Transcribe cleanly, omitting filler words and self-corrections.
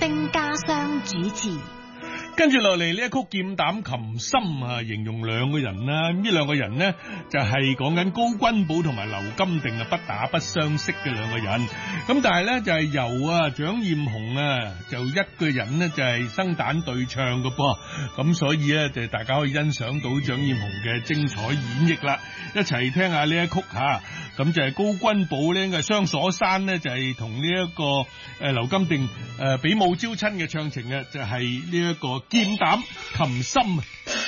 丁家雙主持。 跟住落嚟呢一曲劍膽琴心啊，形容兩個人啦。呢兩個人呢，就係講緊高君寶同埋劉金定啊，不打不相識嘅兩個人。咁但係呢，就係由蔣艷紅啊，就一個人呢，就係生旦對唱嘅噃。咁所以呢，就大家可以欣賞到蔣艷紅嘅精彩演繹啦。一齊聽下呢一曲吓。咁就係高君寶呢嘅雙鎖山呢，就係同呢一個劉金定比武招親嘅唱情啊，就係呢一個劍膽琴心。